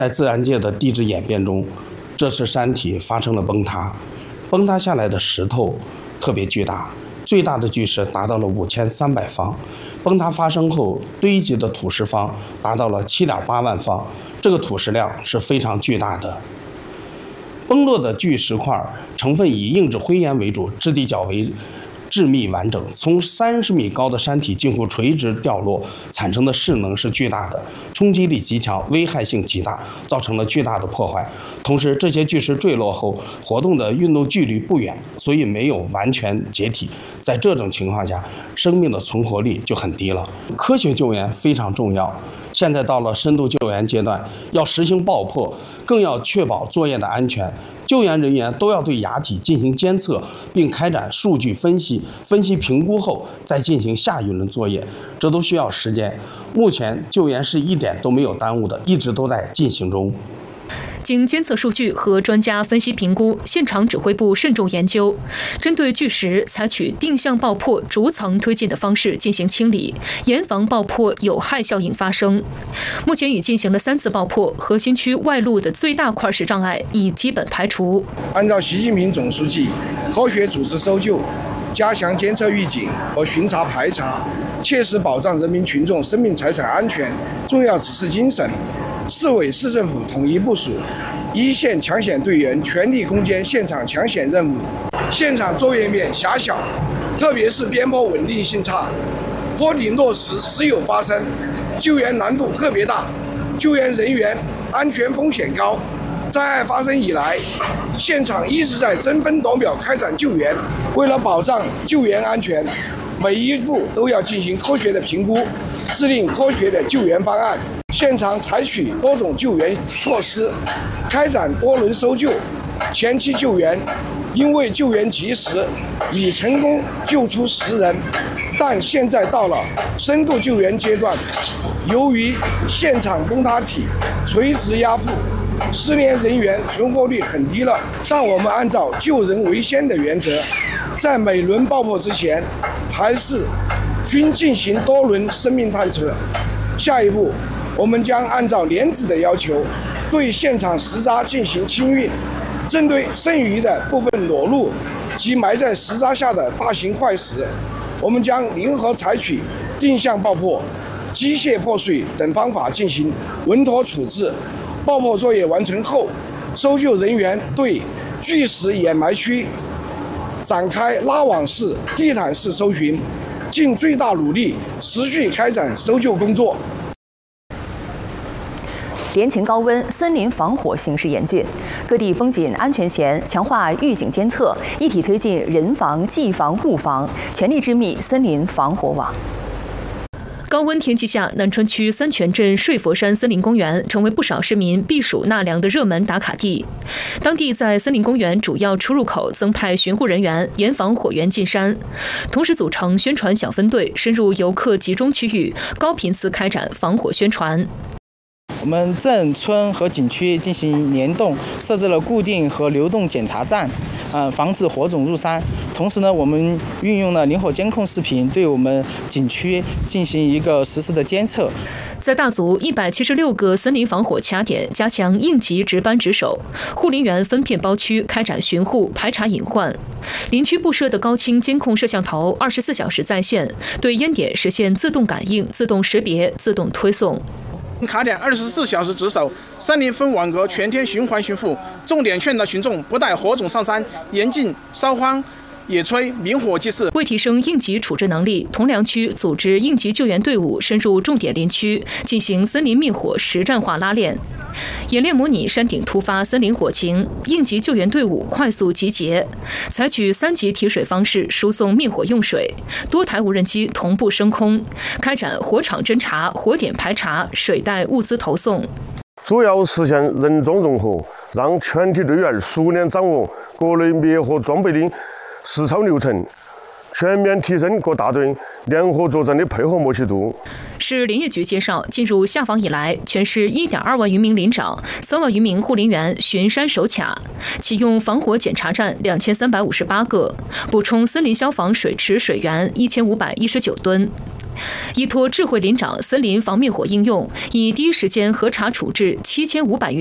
在自然界的地质演变中，这次山体发生了崩塌，崩塌下来的石头特别巨大，最大的巨石达到了5300方。崩塌发生后堆积的土石方达到了7.8万方，这个土石量是非常巨大的。崩落的巨石块成分以硬质灰岩为主，质地较为致密完整，从30米高的山体近乎垂直掉落，产生的势能是巨大的，冲击力极强，危害性极大，造成了巨大的破坏。同时，这些巨石坠落后活动的运动距离不远，所以没有完全解体。在这种情况下，生命的存活率就很低了。科学救援非常重要，现在到了深度救援阶段，要实行爆破，更要确保作业的安全。救援人员都要对崖体进行监测，并开展数据分析评估后，再进行下一轮作业，这都需要时间。目前救援是一点都没有耽误的，一直都在进行中。 经监测数据和专家分析评估，现场指挥部慎重研究，针对巨石采取定向爆破、逐层推进的方式进行清理，严防爆破有害效应发生。目前已进行了3次爆破，核心区外露的最大块石障碍已基本排除。 按照习近平总书记科学组织搜救、加强监测预警和巡查排查，切实保障人民群众生命财产安全重要指示精神，市委市政府统一部署，一线抢险队员全力攻坚现场抢险任务。现场作业面狭小，特别是边坡稳定性差，坡顶落石时有发生，救援难度特别大，救援人员安全风险高。灾害发生以来，现场一直在争分夺秒开展救援。为了保障救援安全，每一步都要进行科学的评估，制定科学的救援方案。现场采取多种救援措施，开展多轮搜救。前期救援因为救援及时，已成功救出10人，但现在到了深度救援阶段，由于现场崩塌体垂直压附，失联人员存活率很低了。但我们按照救人为先的原则，在每轮爆破之前，还是均进行多轮生命探测。下一步，我们将按照连指的要求，对现场石渣进行清运。针对剩余的部分裸露及埋在石渣下的大型块石，我们将灵活采取定向爆破、机械破碎等方法进行稳妥处置。爆破作业完成后，搜救人员对巨石掩埋区展开拉网式、地毯式搜寻，尽最大努力持续开展搜救工作。 连晴高温，森林防火形势严峻，各地绷紧安全弦，强化预警监测，一体推进人防、技防、物防，全力织密森林防火网。 高温天气下，南川区三泉镇睡佛山森林公园成为不少市民避暑纳凉的热门打卡地。当地在森林公园主要出入口增派巡护人员，严防火源进山，同时组成宣传小分队，深入游客集中区域，高频次开展防火宣传。 我们镇、村和景区进行联动，设置了固定和流动检查站，防止火种入山。同时呢，我们运用了灵活监控视频，对我们景区进行一个实时的监测。 在大足176个森林防火卡点加强应急值班值守，护林员分片包区开展巡护排查隐患。林区布设的高清监控摄像头24小时在线，对烟点实现自动感应、自动识别、自动推送。 卡点24小时值守，森林分网格全天循环巡护，重点劝导群众不带火种上山，严禁烧荒、野炊、明火祭祀。 为提升应急处置能力，铜梁区组织应急救援队伍深入重点林区，进行森林灭火实战化拉练。演练模拟山顶突发森林火情，应急救援队伍快速集结，采取3级提水方式输送灭火用水，多台无人机同步升空，开展火场侦查、火点排查、水带物资投送， 主要实现人中融合，让全体队员熟练掌握各类灭火装备的实操流程，全面提升各大队联合作战的配合默契度。 市林业局介绍，进入夏防以来，全市1.2万余名林长、3万余名护林员巡山守卡，启用防火检查站2358个，补充森林消防水池水源1519吨。 依托智慧林长森林防灭火应用，以第一时间核查处置7500余